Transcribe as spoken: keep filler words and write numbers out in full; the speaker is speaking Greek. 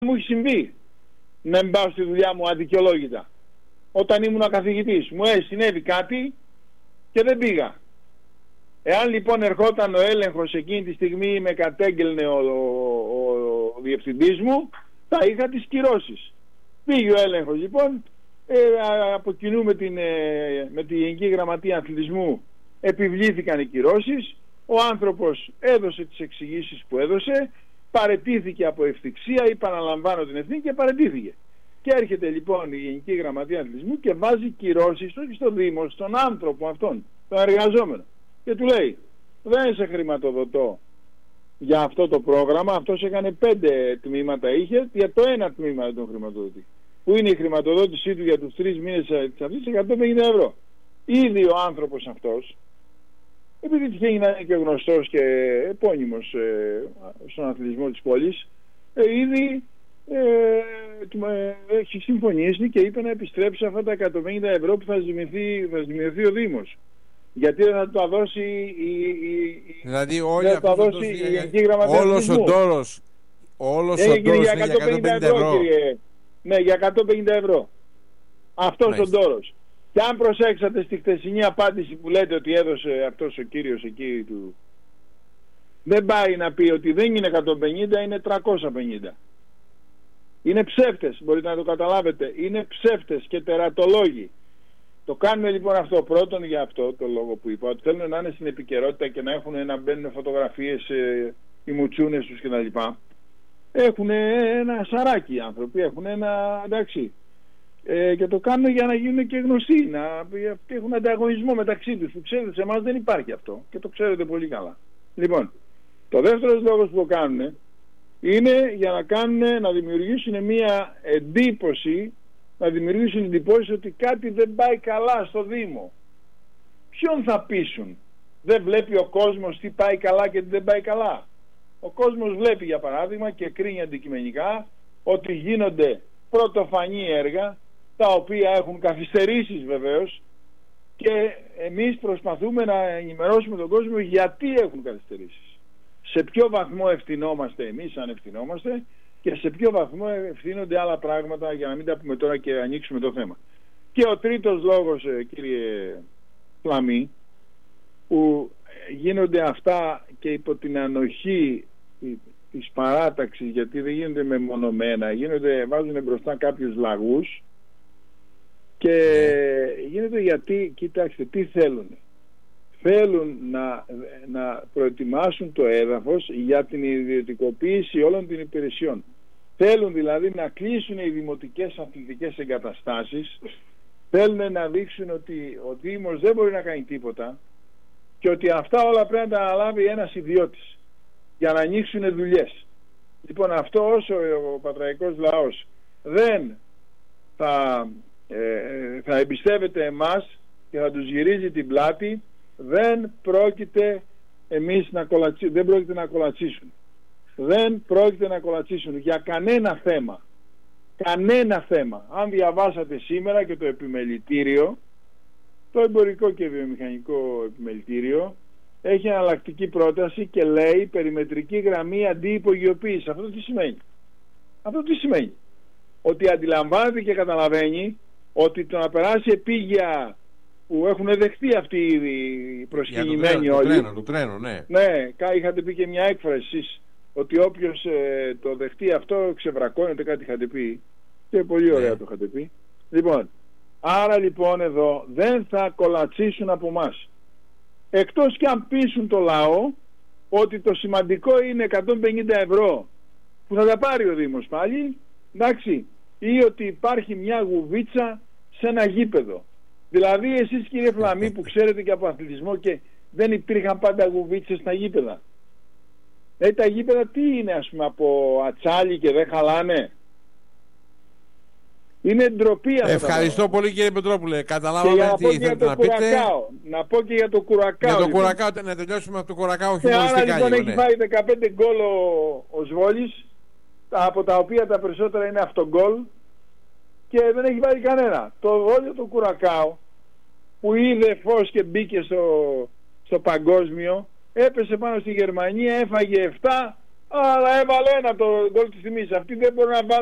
μου έχει συμβεί να μην πάω στη δουλειά μου αδικαιολόγητα. Όταν ήμουν καθηγητής μου ε, συνέβη κάτι και δεν πήγα. Εάν λοιπόν ερχόταν ο έλεγχος εκείνη τη στιγμή, με κατέγγελνε ο, ο, ο, ο διευθυντής μου, θα είχα τις κυρώσεις. Πήγε ο έλεγχος λοιπόν, ε, από κοινού με την, ε, με τη Γενική Γραμματεία Αθλητισμού επιβλήθηκαν οι κυρώσεις. Ο άνθρωπος έδωσε τις εξηγήσεις που έδωσε, παραιτήθηκε από ευθυξία ή παραλαμβάνω την ευθύνη και παραιτήθηκε. Και έρχεται λοιπόν η Γενική Γραμματεία Αθλητισμού και βάζει κυρώσεις όχι στο Δήμο, στον άνθρωπο αυτόν, τον εργαζόμενο. Και του λέει, δεν σε χρηματοδοτώ για αυτό το πρόγραμμα. Αυτός έκανε πέντε τμήματα, είχε, για το ένα τμήμα δεν τον χρηματοδοτεί. Που είναι η χρηματοδότησή του για τους τρεις μήνες της αυτής, εκατόν πενήντα ευρώ. Ήδη ο άνθρωπος αυτός, επειδή τυχαίνει να είναι και γνωστός και επώνυμος ε, στον αθλητισμό της πόλης, ε, ήδη ε, ε, έχει συμφωνήσει και είπε να επιστρέψει αυτά τα εκατόν πενήντα ευρώ που θα ζημιωθεί, θα ζημιωθεί ο Δήμος. Γιατί δεν θα το δώσει η, η, δηλαδή όλη δεν θα το δώσει η Γενική Γραμματεία όλος ο ντόρος όλος ο ντόρος για εκατόν πενήντα ευρώ, κύριε. Ναι, για εκατόν πενήντα ευρώ. Αυτός ο ντόρος. Και αν προσέξατε στη χθεσινή απάντηση που λέτε ότι έδωσε αυτός ο κύριος εκεί του, δεν πάει να πει ότι δεν είναι εκατόν πενήντα, είναι τριακόσια πενήντα. Είναι ψεύτες, μπορείτε να το καταλάβετε. Είναι ψεύτες και τερατολόγοι. Το κάνουμε λοιπόν αυτό πρώτον για αυτό το λόγο που είπα, ότι θέλουν να είναι στην επικαιρότητα και να έχουν να μπαίνουν φωτογραφίες ε, οι μουτσούνες τους κτλ. Έχουν ένα σαράκι οι άνθρωποι, έχουν ένα εντάξει. Ε, και το κάνουν για να γίνουν και γνωστοί, να έχουν ανταγωνισμό μεταξύ τους. Που ξέρετε, σε εμάς δεν υπάρχει αυτό και το ξέρετε πολύ καλά. Λοιπόν, το δεύτερο λόγος που το κάνουν είναι για να κάνουν, να δημιουργήσουν μια εντύπωση, να δημιουργήσουν εντυπώσεις ότι κάτι δεν πάει καλά στο Δήμο. Ποιον θα πείσουν? Δεν βλέπει ο κόσμος τι πάει καλά και τι δεν πάει καλά? Ο κόσμος βλέπει για παράδειγμα και κρίνει αντικειμενικά ότι γίνονται πρωτοφανή έργα τα οποία έχουν καθυστερήσεις βεβαίως και εμείς προσπαθούμε να ενημερώσουμε τον κόσμο γιατί έχουν καθυστερήσεις, σε ποιο βαθμό ευθυνόμαστε εμείς αν ευθυνόμαστε και σε ποιο βαθμό ευθύνονται άλλα πράγματα, για να μην τα πούμε τώρα και ανοίξουμε το θέμα. Και ο τρίτος λόγος, κύριε Φλαμή, που γίνονται αυτά και υπό την ανοχή της παράταξης, γιατί δεν γίνονται μεμονωμένα, γίνονται, βάζουν μπροστά κάποιους λαγούς και yeah. γίνεται γιατί, κοιτάξτε, τι θέλουν. Θέλουν να, να προετοιμάσουν το έδαφος για την ιδιωτικοποίηση όλων των υπηρεσιών. Θέλουν δηλαδή να κλείσουν οι δημοτικές αθλητικές εγκαταστάσεις, θέλουν να δείξουν ότι ο Δήμος δεν μπορεί να κάνει τίποτα και ότι αυτά όλα πρέπει να τα αναλάβει ένας ιδιώτης για να ανοίξουν δουλειές. Λοιπόν, αυτό όσο ο πατραϊκός λαός δεν θα, ε, θα εμπιστεύεται εμάς και θα τους γυρίζει την πλάτη, δεν πρόκειται εμείς να κολατσι... δεν πρόκειται να κολατσίσουν. Δεν πρόκειται να κολατσίσουν για κανένα θέμα. Κανένα θέμα. Αν διαβάσατε σήμερα και το επιμελητήριο, το εμπορικό και βιομηχανικό επιμελητήριο έχει εναλλακτική πρόταση και λέει περιμετρική γραμμή αντί υπογειοποίηση. Αυτό τι σημαίνει? Αυτό τι σημαίνει? Ότι αντιλαμβάνεται και καταλαβαίνει ότι το να περάσει επίγεια που έχουν δεχτεί αυτοί οι προσκυνημένοι όλοι. Το τρένο, το τρένο, ναι. Ναι, είχατε πει και μια έκφραση ότι όποιος ε, το δεχτεί αυτό ξεβρακώνεται, κάτι είχατε πει. Και πολύ ωραία ναι. το είχατε πει. Λοιπόν, άρα λοιπόν εδώ δεν θα κολατσίσουν από εμάς. Εκτός και αν πείσουν το λαό ότι το σημαντικό είναι εκατόν πενήντα ευρώ που θα τα πάρει ο Δήμος πάλι, εντάξει, ή ότι υπάρχει μια γουβίτσα σε ένα γήπεδο. Δηλαδή εσείς κύριε Φλαμή που ξέρετε και από αθλητισμό και δεν υπήρχαν πάντα γουβίτσες στα γήπεδα. Ε, τα γήπεδα τι είναι, ας πούμε, από ατσάλι και δεν χαλάνε? Είναι ντροπή αυτό. Ευχαριστώ πολύ κύριε Πετρόπουλε. Καταλάβαμε τι θέλετε να πείτε. Να πω και για το Κουρακάο. Για το λοιπόν. Κουρακάο, να τελειώσουμε από το Κουρακάο χειμωνιστικά. Άρα λοιπόν λίγο, ναι. έχει φάει δεκαπέντε γκολ ο, ο Σβόλης, από τα οποία τα περισσότερα είναι αυτογκολ και δεν έχει βάλει κανένα. Το όλιο το Κουρακάο που είδε φως και μπήκε στο, στο παγκόσμιο, έπεσε πάνω στη Γερμανία, έφαγε επτά Αλλά έβαλε ένα το γκολ της τιμής. Αυτοί δεν μπορούν να βάλουν